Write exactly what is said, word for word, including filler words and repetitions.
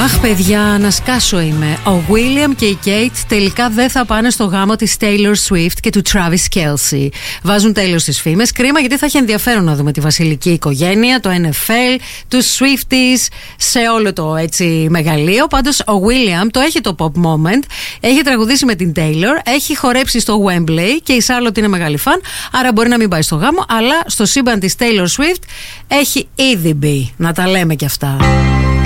Αχ, παιδιά, να σκάσω είμαι. Ο William και η Kate τελικά δεν θα πάνε στο γάμο της Taylor Swift και του Travis Kelce. Βάζουν τέλος στις φήμες. Κρίμα, γιατί θα έχει ενδιαφέρον να δούμε τη βασιλική οικογένεια, το N F L, τους Swifties σε όλο το έτσι μεγαλείο. Πάντως, ο William το έχει το pop moment. Έχει τραγουδήσει με την Taylor, έχει χορέψει στο Wembley και η Charlotte είναι μεγάλη φαν. Άρα μπορεί να μην πάει στο γάμο, αλλά στο σύμπαν της Taylor Swift έχει ήδη μπει. Να τα λέμε κι αυτά.